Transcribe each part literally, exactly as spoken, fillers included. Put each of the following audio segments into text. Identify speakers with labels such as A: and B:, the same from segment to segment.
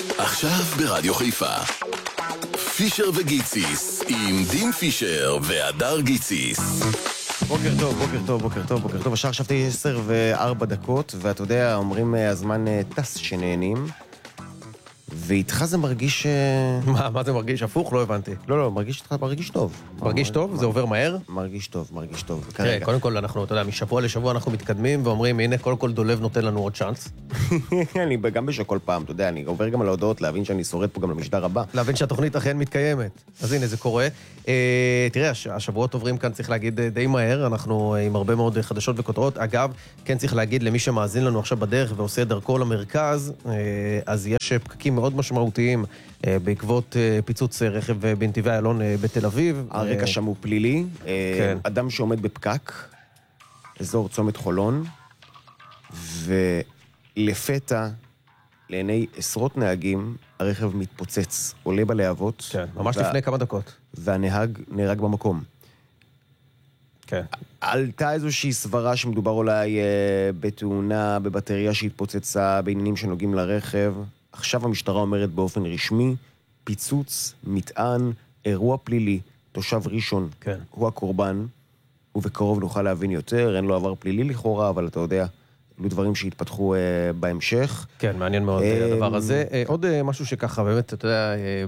A: עכשיו ברדיו חיפה פישר וגיציס עם דין פישר והדר גיציס.
B: בוקר טוב, בוקר טוב, בוקר טוב, בוקר טוב. השעה עכשיו תהיה עשר וארבע דקות, ואתה יודע, אומרים הזמן טס שנהנים, ואיתך זה מרגיש...
C: מה, מה זה מרגיש? הפוך? לא הבנתי.
B: לא, לא, מרגיש איתך, מרגיש טוב.
C: מרגיש טוב? זה עובר מהר?
B: מרגיש טוב, מרגיש טוב.
C: תראה, קודם כל אנחנו, אתה יודע, משבוע לשבוע אנחנו מתקדמים ואומרים, הנה, קודם כל דולב נותן לנו עוד צ'אנס.
B: אני גם בשכל פעם, אתה יודע, אני עובר גם על ההודעות, להבין שאני שורד פה גם למשדר הבא.
C: להבין שהתוכנית אכן מתקיימת. אז הנה, זה קורה. תראה, השבועות עוברים כאן, צריך להגיד, די מהר. אנחנו עם הרבה מאוד חדשות וכותרות. אגב, כן צריך להגיד למי שמאזין לנו עכשיו בדרך ועושה דרכו למרכז, אז יש פקקים מאוד משמעותיים בעקבות פיצוץ רכב בנתיבי איילון בתל אביב.
B: הרקע שם הוא פלילי. אדם שעומד בפקק, אזור צומת חולון, ולפתע, לעיני עשרות נהגים, הרכב מתפוצץ, עולה בלהבות.
C: כן, ממש לפני כמה דקות.
B: והנהג נהרג במקום.
C: כן.
B: עלתה איזושהי סברה שמדובר אולי בתאונה, בבטריה שהתפוצצה, בעניינים שנוגעים לרכב. עכשיו המשטרה אומרת באופן רשמי, פיצוץ, מטען, אירוע פלילי, תושב ראשון,
C: כן.
B: הוא הקורבן, ובקרוב נוכל להבין יותר, אין לו עבר פלילי לכאורה, אבל אתה יודע, אלו דברים שהתפתחו אה, בהמשך.
C: כן, מעניין מאוד אה, הדבר הזה. אה, עוד אה, משהו שככה, באמת, אתה יודע, אה,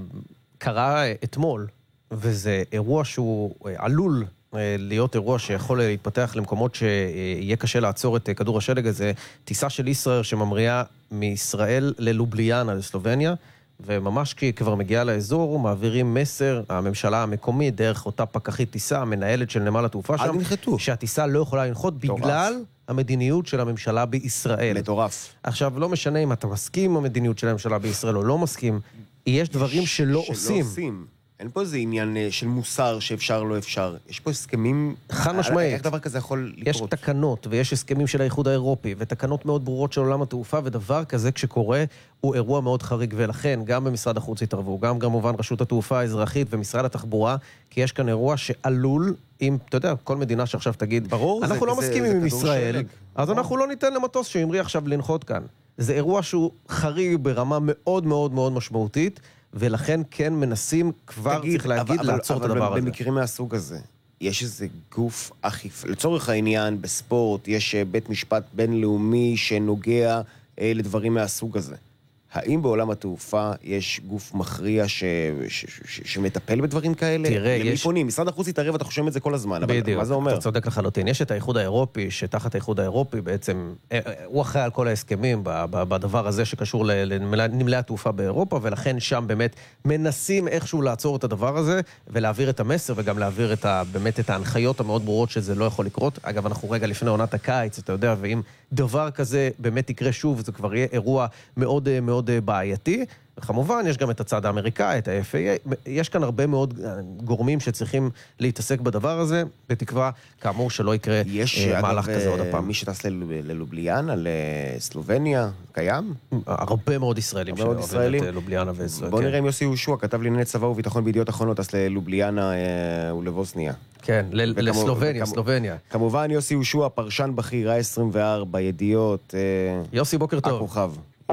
C: קרה אה, אתמול, וזה אירוע שהוא אה, עלול אה, להיות אירוע שיכול להתפתח למקומות שיהיה קשה לעצור את אה, כדור השלג הזה, טיסה של ישראל שממריאה מישראל ללובליאנה, לסלובניה, וממש כי כבר מגיעה לאזור, מעבירים מסר, הממשלה המקומית, דרך אותה פקחית טיסה, המנהלת של נמל התעופה שם, שהטיסה לא יכולה לנחות בגלל המדיניות של הממשלה בישראל.
B: מטורף.
C: עכשיו, לא משנה אם אתה מסכים עם המדיניות של הממשלה בישראל או לא מסכים, יש דברים שלא עושים.
B: אין פה איזה עניין של מוסר שאפשר לא אפשר. יש פה הסכמים...
C: חד משמעית.
B: איך דבר כזה יכול לקרות?
C: יש תקנות ויש הסכמים של האיחוד האירופי, ותקנות מאוד ברורות של עולם התעופה, ודבר כזה כשקורה הוא אירוע מאוד חריג, ולכן גם במשרד החוץ התערבו, גם כמובן רשות התעופה האזרחית ומשרד התחבורה, כי יש כאן אירוע שעלול, אם, אתה יודע, כל מדינה שעכשיו תגיד,
B: ברור,
C: אנחנו
B: זה,
C: לא
B: זה,
C: מסכימים
B: זה
C: עם ישראל,
B: שלג.
C: אז ברור. אנחנו לא ניתן למטוס שימריא עכשיו לנחות כאן. זה אירוע שהוא חריג ברמה מאוד מאוד מאוד משמעותית, ולכן כן מנסים כבר, תגיד, צריך להגיד, אבל, לעצור אבל, את הדבר
B: אבל
C: הזה.
B: במקרים מהסוג הזה, יש איזה גוף אכיפה, לצורך העניין בספורט, יש בית משפט בינלאומי שנוגע אה, לדברים מהסוג הזה. האם בעולם התעופה יש גוף מכריע ש... ש... ש... שמטפל בדברים כאלה?
C: תראה,
B: למי
C: יש...
B: פונים? משרד החוץ יתערב, אתה חושב את זה כל הזמן, אבל
C: בדיוק,
B: מה זה אומר?
C: אתה צודק לחלוטין. יש את האיחוד האירופי, שתחת האיחוד האירופי בעצם, הוא אחראי על כל ההסכמים בדבר הזה שקשור לנמלי התעופה באירופה, ולכן שם באמת מנסים איכשהו לעצור את הדבר הזה, ולהעביר את המסר, וגם להעביר את ה... באמת את ההנחיות המאוד ברורות שזה לא יכול לקרות. אגב, אנחנו רגע לפני עונת הקיץ, אתה יודע, ואם דבר כזה באמת יקרה שוב, זה כבר יהיה אירוע מאוד מאוד בעייתי, וכמובן יש גם את הצד האמריקאי, את ה-אף איי איי, יש כאן הרבה מאוד גורמים שצריכים להתעסק בדבר הזה, בתקווה כאמור שלא יקרה מהלך כזה עוד הפעם.
B: מי שטס ללובליאנה, לסלובניה, קיים?
C: הרבה מאוד ישראלים שאוהבים את לובליאנה וסלובניה.
B: בוא נראה אם יוסי יהושע, כתב לענייני צבא וביטחון בידיעות אחרונות, טס ללובליאנה ולבוסניה.
C: כן, לסלובניה, סלובניה.
B: כמובן יוסי יהושע, פרשן בכיר, עשרים וארבע, ידיעות.
C: יוסי, בוקר טוב.
B: הכוכב.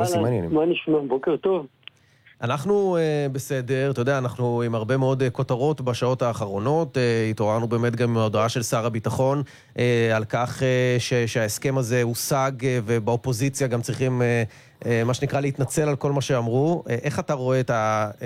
D: מה נשמע? בוקר טוב.
C: אנחנו uh, בסדר, אתה יודע, אנחנו עם הרבה מאוד uh, כותרות בשעות האחרונות, uh, התעוררנו באמת גם עם ההודעה של שר הביטחון, uh, על כך uh, ש- שההסכם הזה הושג, uh, ובאופוזיציה גם צריכים, uh, uh, מה שנקרא, להתנצל על כל מה שאמרו. Uh, איך אתה רואה את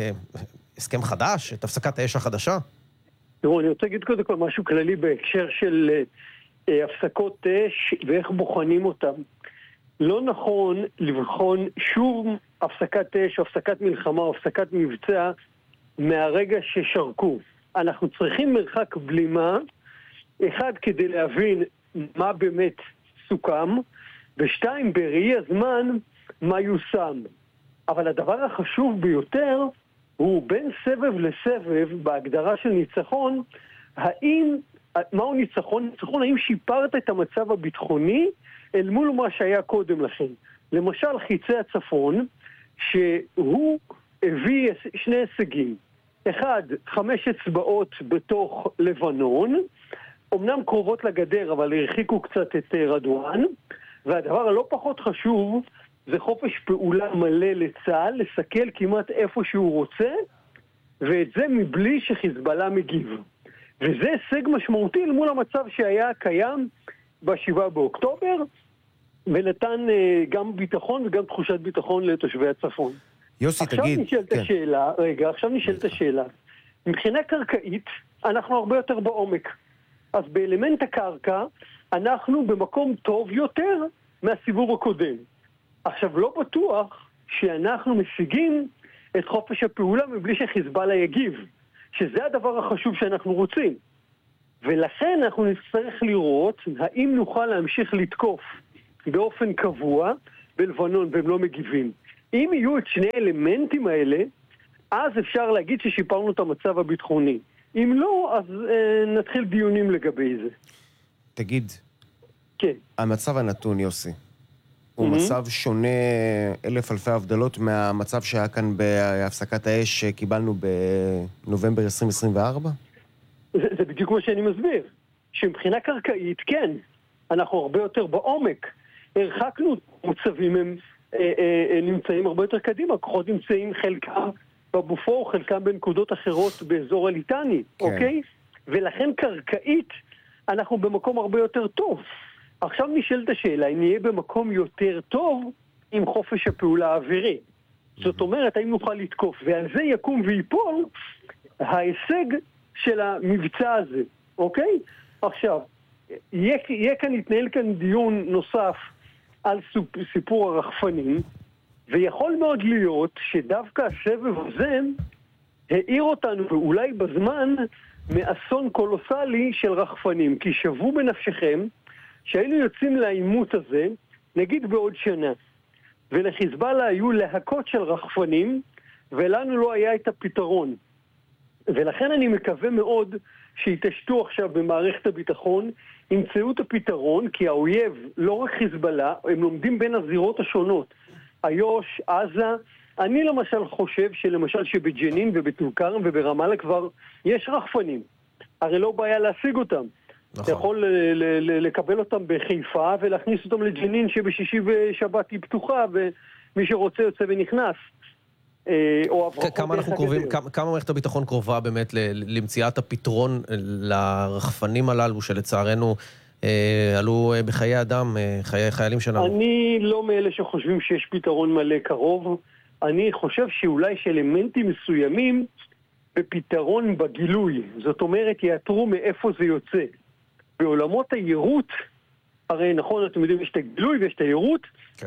C: ההסכם חדש, את הפסקת האש החדשה?
D: תראו, אני רוצה להגיד קודם כל משהו כללי בהקשר של uh, הפסקות אש ואיך בוחנים אותם. לא נכון לבחון שום הפסקת אש, או הפסקת מלחמה, או הפסקת מבצע מהרגע ששרקו. אנחנו צריכים מרחק בלימה, אחד כדי להבין מה באמת סוכם, ושתיים בראי הזמן מה יושם. אבל הדבר החשוב ביותר הוא בין סבב לסבב בהגדרה של ניצחון, האם, מהו ניצחון? ניצחון, האם שיפרת את המצב הביטחוני אל מול מה שהיה קודם לכן. למשל חיצי הצפון, שהוא הביא שני הישגים. אחד, חמש אצבעות בתוך לבנון, אמנם קרובות לגדר, אבל הרחיקו קצת את רדואן, והדבר הלא פחות חשוב, זה חופש פעולה מלא לצה"ל, לסכל כמעט איפה שהוא רוצה, ואת זה מבלי שחיזבאללה מגיב. וזה הישג משמעותי מול המצב שהיה קיים בשבעה באוקטובר, ונתן גם ביטחון וגם תחושת ביטחון לתושבי הצפון.
B: יוסי,
D: עכשיו
B: תגיד...
D: נשאלת
B: כן.
D: השאלה, רגע, עכשיו נשאלת השאלה. מבחינה קרקעית, אנחנו הרבה יותר בעומק. אז באלמנט הקרקע, אנחנו במקום טוב יותר מהסיבוב הקודם. עכשיו, לא בטוח שאנחנו משיגים את חופש הפעולה מבלי שחיזבאללה יגיב, שזה הדבר החשוב שאנחנו רוצים. ולכן אנחנו נצטרך לראות האם נוכל להמשיך לתקוף באופן קבוע בלבנון והם לא מגיבים. אם יהיו את שני האלמנטים האלה, אז אפשר להגיד ששיפרנו את המצב הביטחוני. אם לא, אז אה, נתחיל דיונים לגבי זה.
B: תגיד,
D: כן.
B: המצב הנתון, יוסי, הוא mm-hmm. מצב שונה אלף אלפי הבדלות מהמצב שהיה כאן בהפסקת האש שקיבלנו בנובמבר עשרים עשרים וארבע?
D: זה, זה בדיוק מה שאני מסביר. שמבחינה קרקעית, כן, אנחנו הרבה יותר בעומק. הרחקנו, מוצבים הם אה, אה, נמצאים הרבה יותר קדימה. כוחות נמצאים חלקם בבופור, חלקם בנקודות אחרות באזור הליטני, כן. אוקיי? ולכן קרקעית אנחנו במקום הרבה יותר טוב. עכשיו נשאלת השאלה, אם נהיה במקום יותר טוב עם חופש הפעולה האווירי. זאת אומרת, האם נוכל לתקוף? ועל זה יקום ויפול ההישג של המבצע הזה, אוקיי? עכשיו, יהיה, יהיה כאן, יתנהל כאן דיון נוסף על סיפור הרחפנים, ויכול מאוד להיות שדווקא הסבב הזה העיר אותנו, ואולי בזמן, מאסון קולוסלי של רחפנים. כי שבו בנפשכם שהיינו יוצאים לאימות הזה, נגיד בעוד שנה, ולחיזבאללה היו להקות של רחפנים, ולנו לא היה את הפתרון. ולכן אני מקווה מאוד שיתשתו עכשיו במערכת הביטחון, ימצאו את הפתרון, כי האויב, לא רק חיזבאללה, הם לומדים בין הזירות השונות. איו"ש, עזה, אני למשל חושב שלמשל שבג'נין ובטולכרם וברמאללה כבר יש רחפנים. הרי לא בעיה להשיג אותם. נכון. אתה יכול ל- ל- ל- לקבל אותם בחיפה ולהכניס אותם לג'נין שבשישי ושבת היא פתוחה ומי שרוצה יוצא ונכנס. או
C: כמה אנחנו קרובים, כמה, כמה מערכת הביטחון קרובה באמת למציאת הפתרון לרחפנים הללו שלצערנו אה, עלו בחיי אדם, חיי חיילים שלנו?
D: אני לא מאלה שחושבים שיש פתרון מלא קרוב. אני חושב שאולי שאלמנטים מסוימים בפתרון בגילוי. זאת אומרת, יאתרו מאיפה זה יוצא. בעולמות היירות, הרי נכון, אתם יודעים, יש את הגילוי ויש את היירות. כן.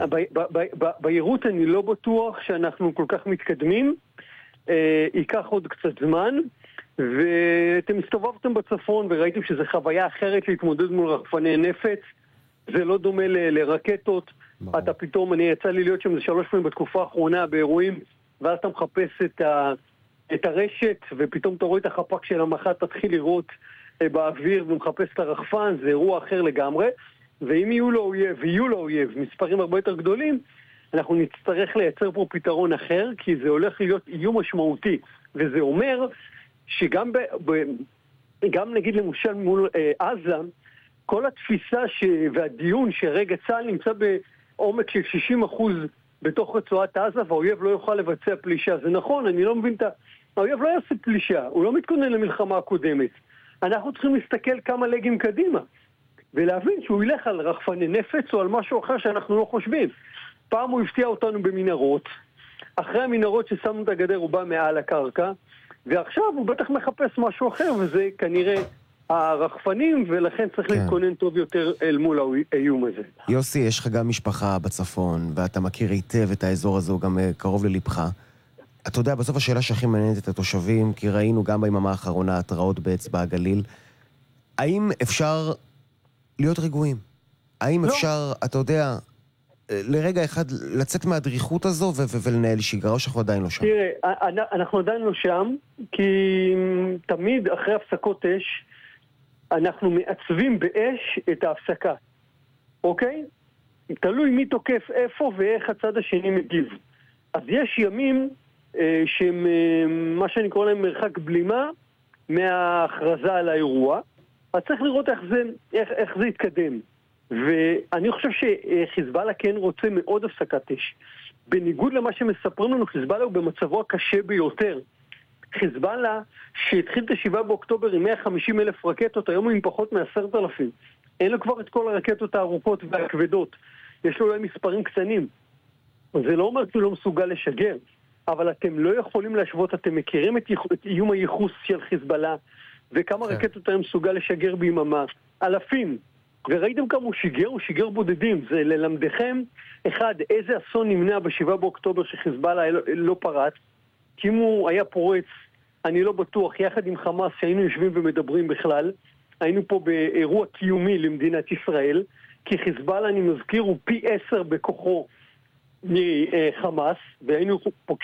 D: ביירות אני לא בטוח שאנחנו כל כך מתקדמים. אה, ייקח עוד קצת זמן. ואתם הסתובבתם בצפון וראיתם שזו חוויה אחרת להתמודד מול רחפני נפץ. זה לא דומה ל- לרקטות. ברור. אתה פתאום, אני יצא לי להיות שם זה שלוש פעמים בתקופה האחרונה באירועים, ואז אתה מחפש את, ה- את הרשת, ופתאום אתה רואה את החפ"ק של המח"ט, תתחיל לראות אה, באוויר ומחפש את הרחפן, זה אירוע אחר לגמרי. ואם יהיו לו אויב, ויהיו לו אויב, מספרים הרבה יותר גדולים, אנחנו נצטרך לייצר פה פתרון אחר, כי זה הולך להיות איום משמעותי. וזה אומר שגם ב, ב, גם נגיד למשל מול אה, עזה, כל התפיסה ש, והדיון שרגע צה"ל נמצא בעומק של שישים אחוז בתוך רצועת עזה, והאויב לא יוכל לבצע פלישה. זה נכון, אני לא מבין את ה... האויב לא יעשה פלישה, הוא לא מתכונן למלחמה הקודמת. אנחנו צריכים להסתכל כמה לגים קדימה, ולהבין שהוא ילך על רחפני נפץ או על משהו אחר שאנחנו לא חושבים. פעם הוא הפתיע אותנו במנהרות, אחרי המנהרות ששמנו את הגדר הוא בא מעל הקרקע, ועכשיו הוא בטח מחפש משהו אחר, וזה כנראה הרחפנים, ולכן צריך כן. להתכונן טוב יותר אל מול האיום הזה.
B: יוסי, יש לך גם משפחה בצפון, ואתה מכיר היטב את האזור הזה, הוא גם קרוב ללבך. אתה יודע, בסוף השאלה שהכי מעניינת את התושבים, כי ראינו גם ביממה האחרונה התראות באצבע הגליל, האם אפשר להיות רגועים? האם לא. אפשר, אתה יודע, לרגע אחד לצאת מהדריכות הזו ו- ו- ולנהל שגרה, או שאנחנו עדיין לא שם?
D: תראה, אנחנו עדיין לא שם, כי תמיד אחרי הפסקות אש, אנחנו מעצבים באש את ההפסקה. אוקיי? תלוי מי תוקף איפה ואיך הצד השני מגיב. אז יש ימים אה, שהם, אה, מה שאני קורא להם מרחק בלימה מההכרזה על האירוע, אז צריך לראות איך זה, איך, איך זה יתקדם. ואני חושב שחיזבאללה כן רוצה מאוד הפסקת אש. בניגוד למה שמספרים לנו, חיזבאללה הוא במצבו הקשה ביותר. חיזבאללה, שהתחיל את השבעה באוקטובר עם מאה וחמישים אלף רקטות, היום הוא עם פחות מ-עשרת אלפים. אין לו כבר את כל הרקטות הארוכות והכבדות. יש לו אולי מספרים קטנים. זה לא אומר שהוא לא מסוגל לשגר, אבל אתם לא יכולים להשוות, אתם מכירים את, את איום הייחוס של חיזבאללה, וכמה כן. רקטות היום מסוגל לשגר ביממה. אלפים. וראיתם כמה הוא שיגר, הוא שיגר בודדים. זה ללמדכם, אחד, איזה אסון נמנע בשבעה באוקטובר שחיזבאללה לא, לא פרץ, כי אם הוא היה פורץ, אני לא בטוח, יחד עם חמאס שהיינו יושבים ומדברים בכלל, היינו פה באירוע קיומי למדינת ישראל, כי חיזבאללה, אני מזכיר, הוא פי עשר בכוחו מחמאס, והיינו פוגשים